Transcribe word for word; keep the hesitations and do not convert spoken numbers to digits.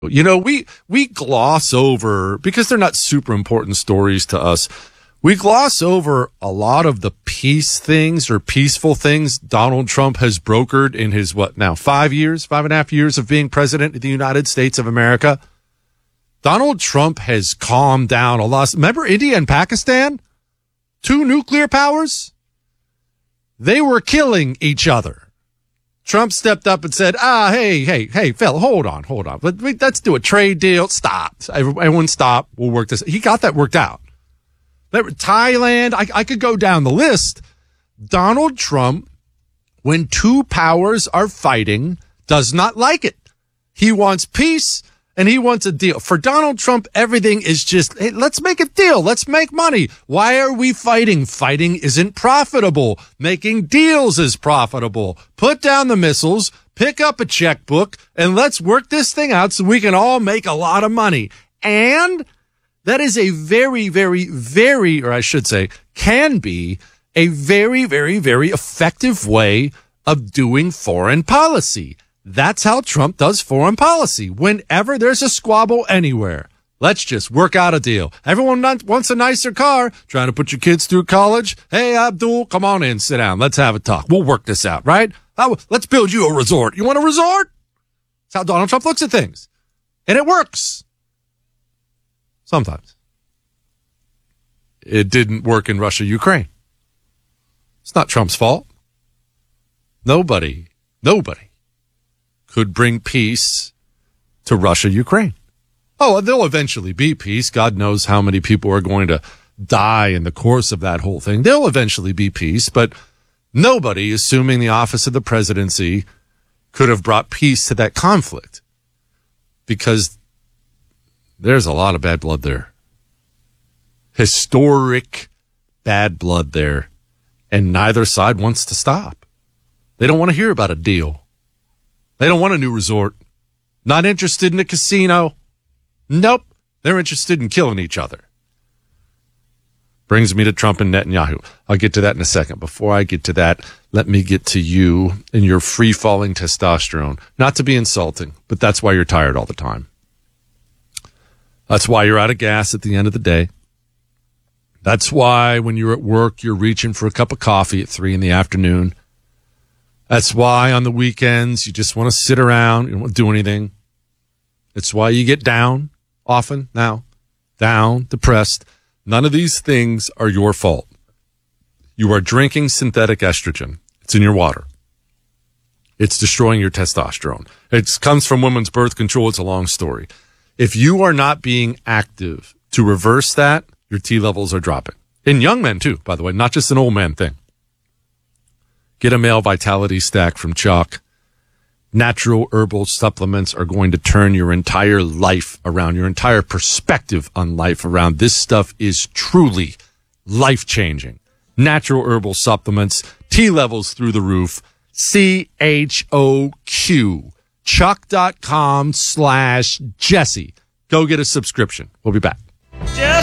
You know, we, we gloss over, because they're not super important stories to us, we gloss over a lot of the peace things or peaceful things Donald Trump has brokered in his, what now, five years, five and a half years of being president of the United States of America. Donald Trump has calmed down a lot. Remember India and Pakistan? Two nuclear powers? They were killing each other. Trump stepped up and said, ah, hey, hey, hey, Phil, hold on, hold on. Let, let's do a trade deal. Stop. Everyone stop. We'll work this. He got that worked out. Thailand, I, I could go down the list. Donald Trump, when two powers are fighting, does not like it. He wants peace and he wants a deal. For Donald Trump, everything is just, hey, let's make a deal. Let's make money. Why are we fighting? Fighting isn't profitable. Making deals is profitable. Put down the missiles, pick up a checkbook, and let's work this thing out so we can all make a lot of money. And that is a very, very, very, or I should say, can be a very, very, very effective way of doing foreign policy. That's how Trump does foreign policy. Whenever there's a squabble anywhere, let's just work out a deal. Everyone wants a nicer car, trying to put your kids through college. Hey, Abdul, come on in, sit down. Let's have a talk. We'll work this out, right? Let's build you a resort. You want a resort? That's how Donald Trump looks at things. And it works. Sometimes. It didn't work in Russia, Ukraine. It's not Trump's fault. Nobody, nobody could bring peace to Russia, Ukraine. Oh, there'll eventually be peace. God knows how many people are going to die in the course of that whole thing. There'll eventually be peace, but nobody, assuming the office of the presidency, could have brought peace to that conflict, because there's a lot of bad blood there. Historic bad blood there. And neither side wants to stop. They don't want to hear about a deal. They don't want a new resort. Not interested in a casino. Nope. They're interested in killing each other. Brings me to Trump and Netanyahu. I'll get to that in a second. Before I get to that, let me get to you and your free-falling testosterone. Not to be insulting, but that's why you're tired all the time. That's why you're out of gas at the end of the day. That's why when you're at work, you're reaching for a cup of coffee at three in the afternoon. That's why on the weekends, you just want to sit around. You don't want to do anything. It's why you get down often now. Down, depressed. None of these things are your fault. You are drinking synthetic estrogen. It's in your water. It's destroying your testosterone. It comes from women's birth control. It's a long story. If you are not being active to reverse that, your T levels are dropping. In young men, too, by the way, not just an old man thing. Get a male vitality stack from Chalk. Natural herbal supplements are going to turn your entire life around, your entire perspective on life around. This stuff is truly life-changing. Natural herbal supplements, T levels through the roof. C H O Q. Chuck.com slash Jesse. Go get a subscription. We'll be back.